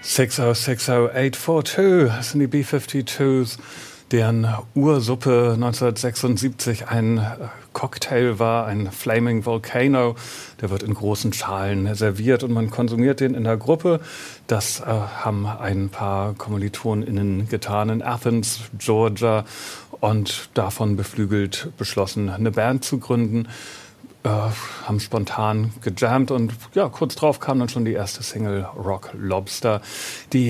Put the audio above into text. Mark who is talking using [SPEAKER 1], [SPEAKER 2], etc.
[SPEAKER 1] 6060842, das sind die B-52s, deren Ursuppe 1976 ein Cocktail war, ein Flaming Volcano. Der wird in großen Schalen serviert und man konsumiert den in der Gruppe. Das haben ein paar KommilitonInnen getan in Athens, Georgia, und davon beflügelt beschlossen, eine Band zu gründen. Haben spontan gejammt und ja, kurz drauf kam dann schon die erste Single Rock Lobster, die